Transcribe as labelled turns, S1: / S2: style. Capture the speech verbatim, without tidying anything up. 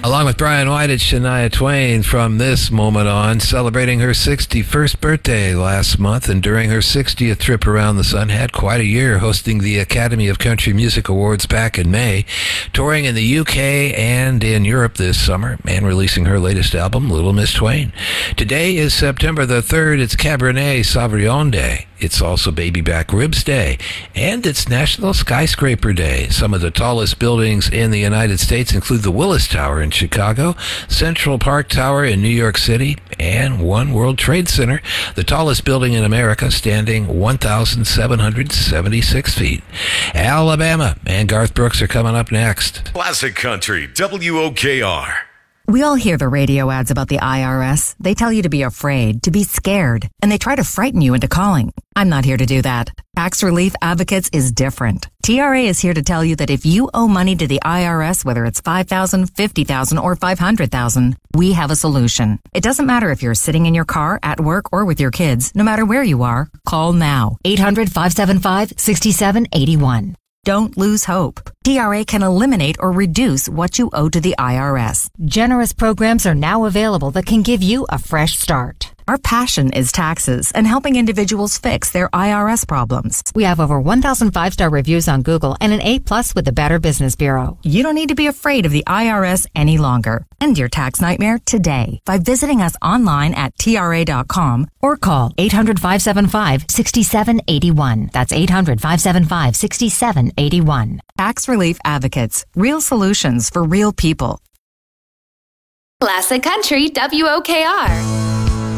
S1: Along with Brian White, it's Shania Twain from this moment on, celebrating her sixty-first birthday last month, and during her sixtieth trip around the sun, had quite a year hosting the Academy of Country Music Awards back in May, touring in the U K and in Europe this summer, and releasing her latest album, Little Miss Twain. Today is September the third. It's Cabernet Sauvignon Day. It's also Baby Back Ribs Day, and it's National Skyscraper Day. Some of the tallest buildings in the United States include the Willis Tower in Chicago, Central Park Tower in New York City, and One World Trade Center, the tallest building in America, standing one thousand seven hundred seventy-six feet. Alabama and Garth Brooks are coming up next.
S2: Classic Country, W O K R.
S3: We all hear the radio ads about the I R S. They tell you to be afraid, to be scared, and they try to frighten you into calling. I'm not here to do that. Tax Relief Advocates is different. T R A is here to tell you that if you owe money to the I R S, whether it's five thousand dollars, fifty thousand dollars, or five hundred thousand dollars, we have a solution. It doesn't matter if you're sitting in your car, at work, or with your kids. No matter where you are, call now. eight hundred, five seven five, six seven eight one. Don't lose hope. T R A can eliminate or reduce what you owe to the I R S. Generous programs are now available that can give you a fresh start. Our passion is taxes and helping individuals fix their I R S problems. We have over one thousand five-star reviews on Google and an A plus with the Better Business Bureau. You don't need to be afraid of the I R S any longer. End your tax nightmare today by visiting us online at T R A dot com or call eight hundred, five seven five, six seven eight one. That's eight hundred, five seven five, six seven eight one. Tax Relief Advocates. Real solutions for real people.
S4: Classic Country, W O K R.